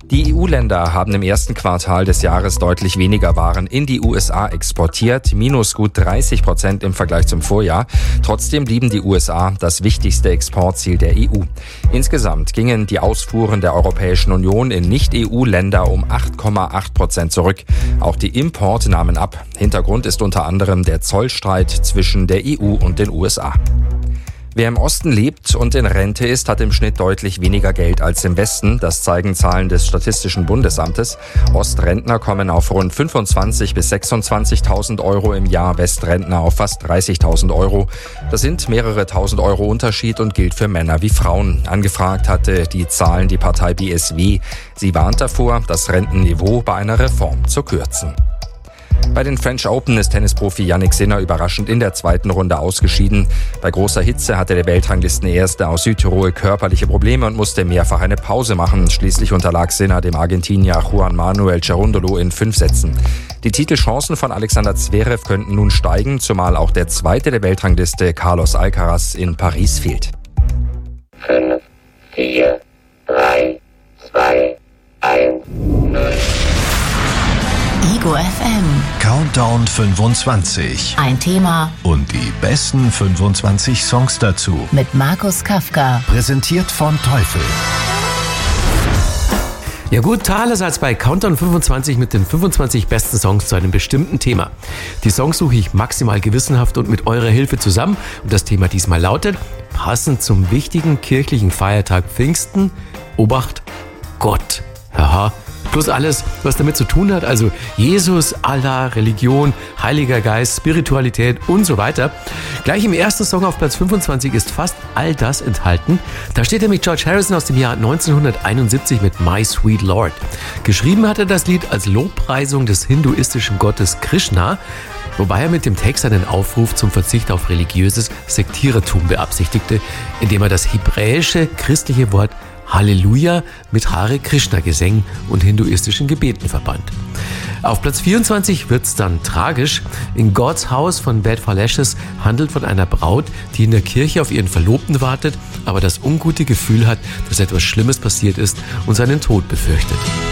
Die EU-Länder haben im ersten Quartal des Jahres deutlich weniger Waren in die USA exportiert, minus gut 30% im Vergleich zum Vorjahr. Trotzdem blieben die USA das wichtigste Exportziel der EU. Insgesamt gingen die Ausfuhren der Europäischen Union in Nicht-EU-Länder um 8,8% zurück. Auch die Importe nahmen ab. Hintergrund ist unter anderem der Zollstreit zwischen der EU und den USA. Wer im Osten lebt und in Rente ist, hat im Schnitt deutlich weniger Geld als im Westen. Das zeigen Zahlen des Statistischen Bundesamtes. Ostrentner kommen auf rund 25.000 bis 26.000 Euro im Jahr, Westrentner auf fast 30.000 Euro. Das sind mehrere tausend Euro Unterschied und gilt für Männer wie Frauen. Angefragt hatte die Zahlen die Partei BSW. Sie warnt davor, das Rentenniveau bei einer Reform zu kürzen. Bei den French Open ist Tennisprofi Jannik Sinner überraschend in der zweiten Runde ausgeschieden. Bei großer Hitze hatte der Weltranglistenerste aus Südtirol körperliche Probleme und musste mehrfach eine Pause machen. Schließlich unterlag Sinner dem Argentinier Juan Manuel Cerundolo in 5 Sätzen. Die Titelchancen von Alexander Zverev könnten nun steigen, zumal auch der Zweite der Weltrangliste Carlos Alcaraz in Paris fehlt. 5, 4, 3, 2, 1, 0. Ego FM. Countdown 25. Ein Thema Und die besten 25 Songs dazu. mit Markus Kafka. Präsentiert von Teufel. Ja gut, Thales als bei Countdown 25 mit den 25 besten Songs zu einem bestimmten Thema. Die Songs suche ich maximal gewissenhaft und mit eurer Hilfe zusammen. Und das Thema diesmal lautet, passend zum wichtigen kirchlichen Feiertag Pfingsten, Obacht, Gott. Haha. Plus alles, was damit zu tun hat, also Jesus, Allah, Religion, Heiliger Geist, Spiritualität und so weiter. Gleich im ersten Song auf Platz 25 ist fast all das enthalten. Da steht nämlich George Harrison aus dem Jahr 1971 mit My Sweet Lord. Geschrieben hat er das Lied als Lobpreisung des hinduistischen Gottes Krishna, wobei er mit dem Text einen Aufruf zum Verzicht auf religiöses Sektierertum beabsichtigte, indem er das hebräische christliche Wort Halleluja mit Hare Krishna Gesängen und hinduistischen Gebeten verband. Auf Platz 24 wird's dann tragisch. In God's House von Bad for Lashes handelt von einer Braut, die in der Kirche auf ihren Verlobten wartet, aber das ungute Gefühl hat, dass etwas Schlimmes passiert ist und seinen Tod befürchtet.